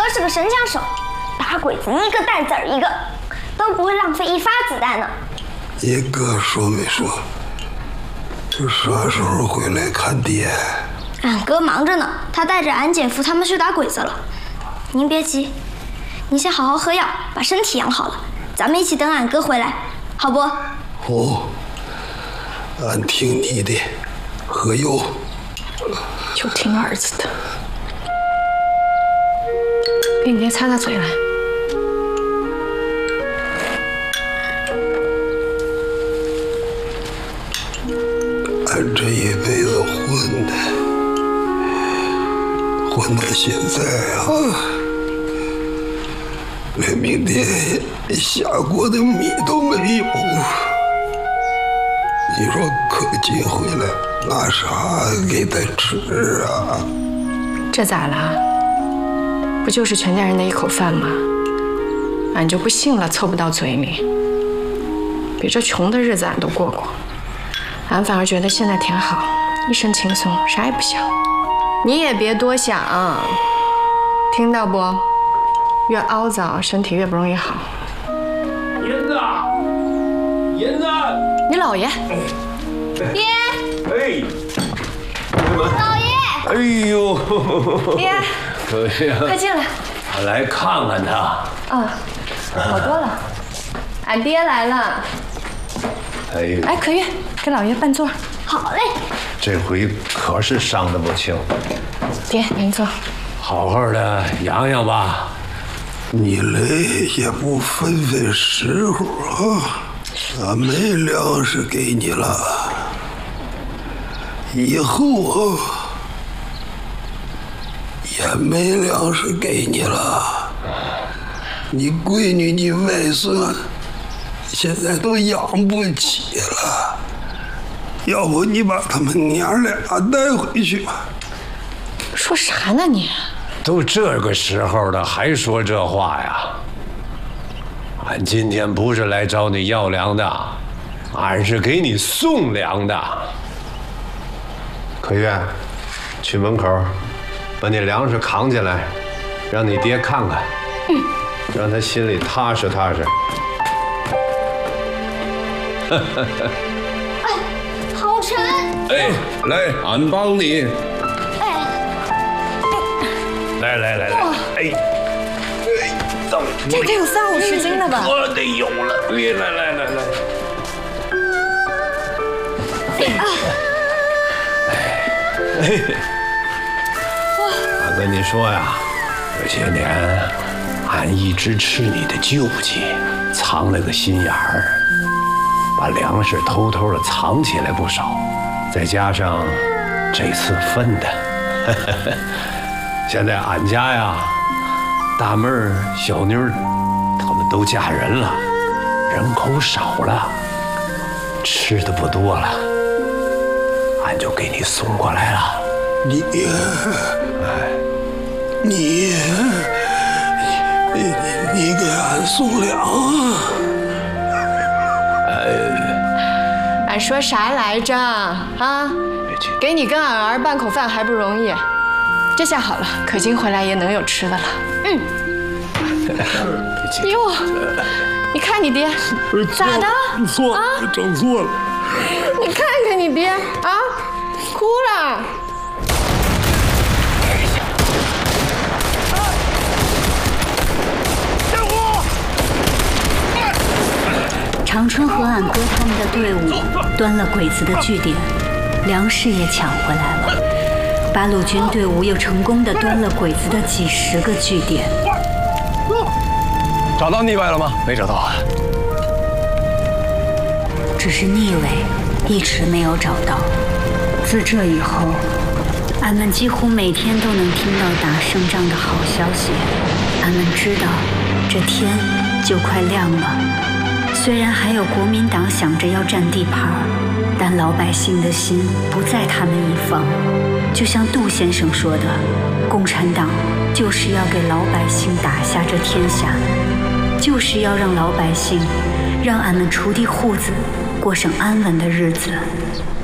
是个神枪手，打鬼子一个蛋子儿一个，都不会浪费一发子弹呢。 你哥说没说？这啥时候回来看爹？ 俺哥忙着呢，他带着俺姐夫他们去打鬼子了。您别急，你先好好喝药，把身体养好了，咱们一起等俺哥回来，好不？ 哦，俺听你的，喝药。 就听儿子的。给你爹擦擦嘴来。 俺这一辈子混到现在啊，连明天下锅的米都没有。你说可劲回来拿啥给他吃啊？ 这咋了？不就是全家人的一口饭吗？俺就不信了，凑不到嘴里。比这穷的日子俺都过过，俺反而觉得现在挺好，一身轻松，啥也不想。你也别多想，听到不？越凹糟，身体越不容易好。 银子，银子， 你姥爷。 爹， 哎， 老爷， 哎呦， 爹， 可惜啊， 快进来。 我来看看他。 啊，好多了。俺爹来了。 哎， 哎，可月，给老爷伴座。 好嘞。 这回可是伤得不轻。 爹，您坐。 好好的养养吧。 你来也不分时候啊！俺没粮食给你了，以后啊也没粮食给你了。你闺女、你外孙现在都养不起了，要不你把他们娘俩带回去吧。 说啥呢你？ 都这个时候了，还说这话呀？俺今天不是来找你要粮的，俺是给你送粮的。可月，去门口把你粮食扛进来，让你爹看看，让他心里踏实踏实。 哎，好沉。 哎，来，俺帮你。来，哎，走， 这得有30-50斤了吧？ 可得有了，来。俺跟你说呀，这些年俺一直吃你的救济，藏了个心眼儿，把粮食偷偷的藏起来不少，再加上这次分的。现在俺家呀，大妹儿、小妞儿，她们都嫁人了，人口少了，吃的不多了，俺就给你送过来了。 你给俺送粮啊？ 俺说啥来着啊？给你跟俺儿半口饭还不容易。这下好了，可金回来也能有吃的了。哟，你看你爹咋的？ 错了，整错了。 你看看你爹啊，哭了。 长春和俺哥他们的队伍端了鬼子的据点，粮食也抢回来了。八路军队伍又成功地端了鬼子的几10个据点。 找到聂伟了吗？没找到啊。 只是聂伟一直没有找到。自这以后，俺们几乎每天都能听到打胜仗的好消息。俺们知道，这天就快亮了。虽然还有国民党想着要占地盘，但老百姓的心不在他们一方。就像杜先生说的，共产党就是要给老百姓打下这天下，就是要让老百姓，让俺们锄地护子，过上安稳的日子。